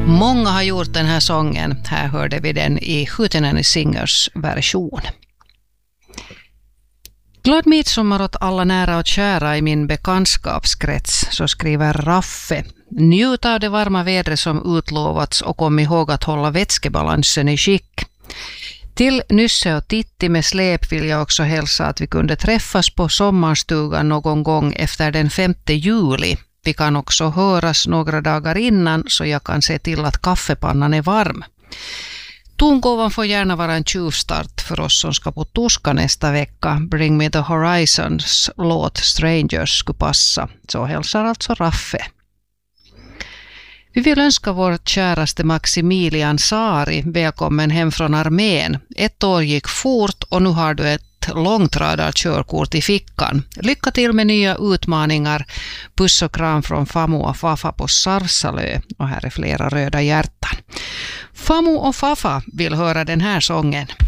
Många har gjort den här sången. Här hörde vi den i Hootenanny Singers version. Glad midsommar åt alla nära och kära i min bekantskapskrets, så skriver Raffe. Njut av det varma vädret som utlovats och kom ihåg att hålla vätskebalansen i skick. Till Nysse och Titti med släp vill jag också hälsa att vi kunde träffas på sommarstugan någon gång efter den 5 juli. Vi kan också höras några dagar innan så jag kan se till att kaffepannan är varm. Tongåvan får gärna vara en tjuvstart för oss som ska på Tuska nästa vecka. Bring Me The Horizons låt Strangers skulle passa. Så hälsar alltså Raffe. Vi vill önska vårt käraste Maximilian Sari välkommen hem från armén. Ett år gick fort och nu har du ett långtradarkörkort i fickan. Lycka till med nya utmaningar. Puss och kram från Famu och Fafa på Sarsalö. Och här är flera röda hjärtan. Famu och Fafa vill höra den här sången.